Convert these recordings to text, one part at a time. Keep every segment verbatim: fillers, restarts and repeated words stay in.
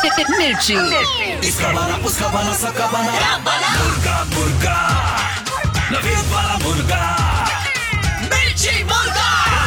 मिर्ची। इसका बना उसका बना सबका बना मुर्गा मुर्गा नवीद वाला मुर्गा मिर्ची मुर्गा।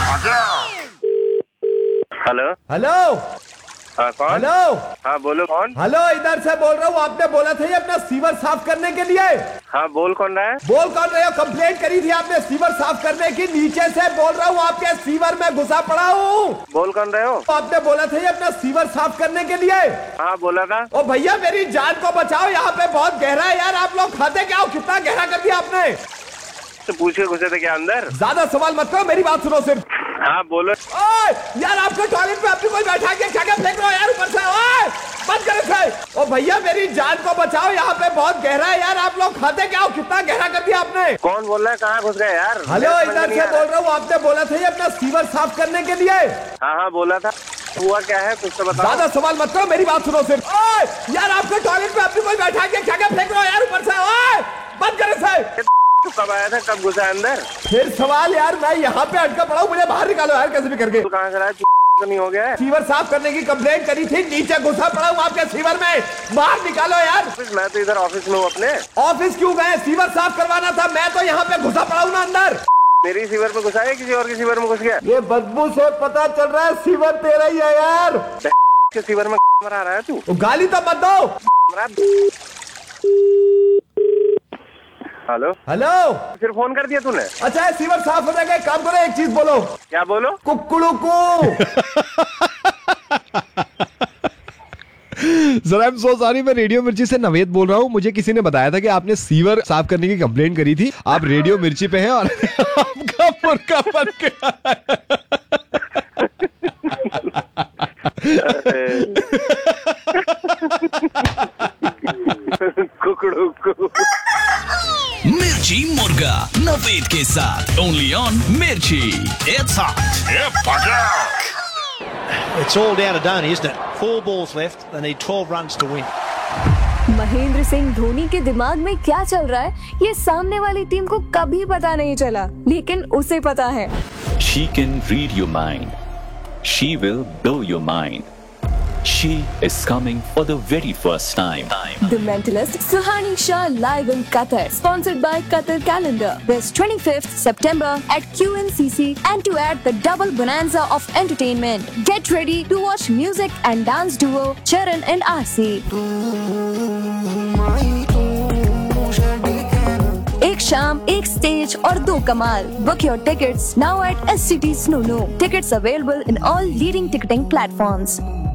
हेलो हेलो हाँ कौन? हेलो हाँ बोलो कौन? हेलो, इधर से बोल रहा हूँ। आपने बोला था ये अपना सीवर साफ करने के लिए। हाँ बोल कौन रहा है? बोल कौन रहे हो? कंप्लेंट करी थी आपने सीवर साफ करने की। नीचे से बोल रहा हूँ, आपके सीवर में घुसा पड़ा हूँ। बोल कौन रहे हो? आपने बोला था ये अपना सीवर साफ करने के लिए। हाँ बोला था। ओ भैया, मेरी जान को बचाओ, यहाँ पे बहुत गहरा है यार। आप लोग खाते क्या हो? कितना गहरा कर दिया आपने? तो पूछ के घुसे थे क्या अंदर? ज्यादा सवाल मत करो, मेरी बात सुनो सिर्फ। हाँ बोलो। ओए यार, आपके टॉयलेट पे अपनी कोई बैठा के क्या क्या फेंक रहे हो यार ऊपर से? ओए बंद करो इसे। ओ भैया, मेरी जान को बचाओ, यहाँ पे बहुत गहरा है यार। आप लोग खाते क्या हो? कितना गहरा कर दिया आपने? कौन बोल रहा है? कहाँ घुस गए यार? हेलो, इधर से बोल रहा हूँ। आपने बोला था ये अपना सीवर साफ करने के लिए। हाँ हाँ बोला था। हुआ क्या है कुछ तो बताओ। ज्यादा सवाल मत करो, मेरी बात सुनो सिर्फ। ओए यार, आपके टॉयलेट पे अपनी कोई बैठा के क्या क्या फेंक रहे हो यार ऊपर से? ओए बंद करो इसे। तू कब आया था? कब घुसा अंदर? फिर सवाल यार, मैं यहाँ पे अटका पड़ा हूँ, मुझे बाहर निकालो यार कैसे भी करके। तू कहाँ से रहा है? तो नहीं हो गया है? सीवर साफ करने की कंप्लेंट करी थी, नीचे घुसा पड़ा हूँ आपके सीवर में। बाहर निकालो यार। मैं तो इधर ऑफिस में हूँ अपने। ऑफिस क्यों गए? सीवर साफ करवाना था। मैं तो यहाँ पे घुसा पड़ा हूँ ना अंदर। मेरी सीवर में घुसा है? किसी और की सीवर में घुस गया? ये बदबू से पता चल रहा है सीवर तेरा ही है यार। के सीवर में मरा रहा है तू? गाली तो मत दो। हेलो हेलो, फिर फोन कर दिया तूने? अच्छा सीवर साफ हो जाएगा। एक काम करो, एक चीज बोलो। क्या बोलो? कुक्कुड़ू को। Sir I am so sorry, मैं रेडियो मिर्ची से नवेद बोल रहा हूँ। मुझे किसी ने बताया था कि आपने सीवर साफ करने की कंप्लेंट करी थी। आप रेडियो मिर्ची पे हैं और आपका मुर्गा बन गया। कुकड़ू को। मिर्ची मुर्गा नवीद के साथ ओनली ऑन मिर्ची। It's hot. It's all down to Dhoni, isn't it? Four balls left. They need twelve runs to win. Mahendra Singh Dhoni के दिमाग में क्या चल रहा है, ये सामने वाली टीम को कभी पता नहीं चला, लेकिन उसे पता है। She can read your mind. She will blow your mind. She is coming for the very first time. The Mentalist, Suhani Shah, live in Qatar, sponsored by Qatar Calendar. This twenty-fifth September at Q N C C, and to add the double bonanza of entertainment. Get ready to watch music and dance duo Charan and R C. एक शाम, एक stage और दो कमाल. Book your tickets now at S C T Snoo. Tickets available in all leading ticketing platforms.